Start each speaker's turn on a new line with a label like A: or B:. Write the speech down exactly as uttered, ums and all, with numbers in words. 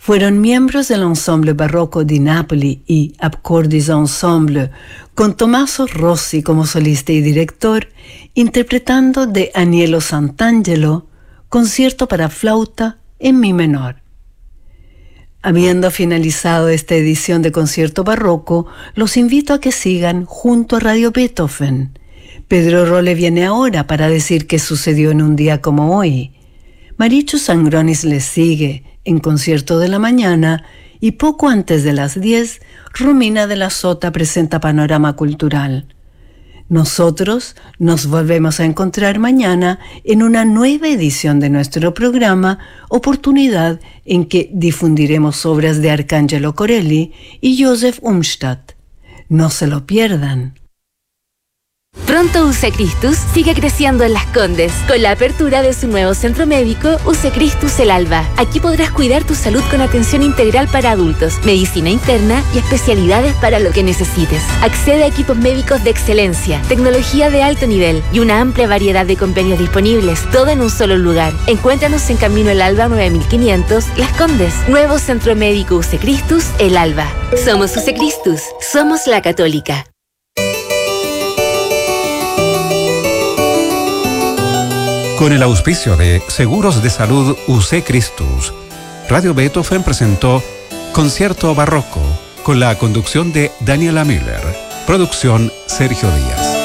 A: fueron miembros del Ensemble Barroco di Napoli y Accordis Ensemble, con Tommaso Rossi como solista y director, interpretando de Aniello Santangelo, concierto para flauta en mi menor. Habiendo finalizado esta edición de Concierto Barroco, los invito a que sigan junto a Radio Beethoven. Pedro Rolle viene ahora para decir qué sucedió en un día como hoy. Marichu Sangronis les sigue en Concierto de la Mañana y poco antes de las diez, Romina de la Sota presenta Panorama Cultural. Nosotros nos volvemos a encontrar mañana en una nueva edición de nuestro programa, oportunidad en que difundiremos obras de Arcangelo Corelli y Joseph Umstattd. No se lo pierdan.
B: Pronto U C Christus sigue creciendo en Las Condes, con la apertura de su nuevo centro médico U C Christus El Alba. Aquí podrás cuidar tu salud con atención integral para adultos, medicina interna y especialidades para lo que necesites. Accede a equipos médicos de excelencia, tecnología de alto nivel y una amplia variedad de convenios disponibles, todo en un solo lugar. Encuéntranos en Camino El Alba nueve mil quinientos, Las Condes. Nuevo centro médico U C Christus El Alba. Somos U C Christus, somos la Católica.
C: Con el auspicio de Seguros de Salud U C Christus, Radio Beethoven presentó Concierto Barroco, con la conducción de Daniela Miller. Producción Sergio Díaz.